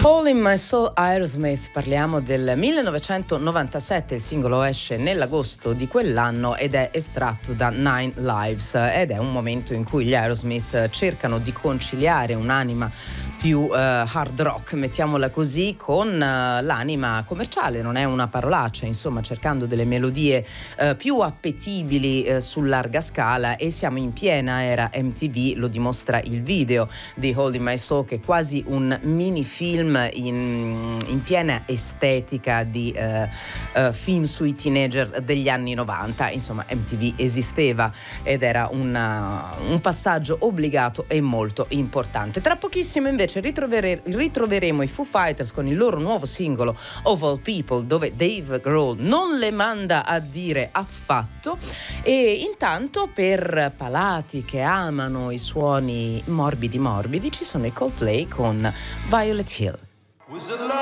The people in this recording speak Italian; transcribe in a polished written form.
Hole in My Soul, Aerosmith. Parliamo del 1997, il singolo esce nell'agosto di quell'anno ed è estratto da Nine Lives ed è un momento in cui gli Aerosmith cercano di conciliare un'anima più hard rock, mettiamola così, con l'anima commerciale, non è una parolaccia, insomma, cercando delle melodie più appetibili su larga scala, e siamo in piena era MTV, lo dimostra il video di Hole in My Soul, che è quasi un mini film in piena estetica di film sui teenager degli anni 90. Insomma, MTV esisteva ed era un passaggio obbligato e molto importante. Tra pochissimo invece ritroveremo i Foo Fighters con il loro nuovo singolo Of All People, dove Dave Grohl non le manda a dire affatto. E intanto, per palati che amano i suoni morbidi ci sono i Coldplay con Violet Hill.